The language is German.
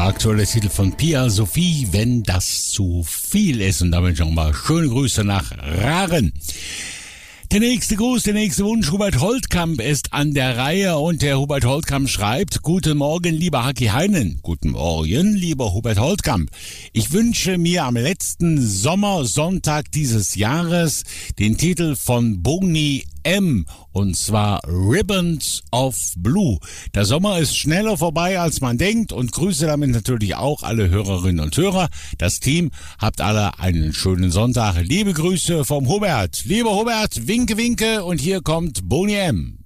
Der aktuelle Titel von Pia Sophie, wenn das zu viel ist. Und damit schon mal schöne Grüße nach Raren. Der nächste Gruß, der nächste Wunsch, Hubert Holtkamp ist an der Reihe und der Hubert Holtkamp schreibt: Guten Morgen, lieber Haki Heinen. Guten Morgen, lieber Hubert Holtkamp. Ich wünsche mir am letzten Sommersonntag dieses Jahres den Titel von Boney M. und zwar Ribbons of Blue. Der Sommer ist schneller vorbei, als man denkt, und grüße damit natürlich auch alle Hörerinnen und Hörer. Das Team, habt alle einen schönen Sonntag. Liebe Grüße vom Hubert. Lieber Hubert, winke, winke, und hier kommt Boney M.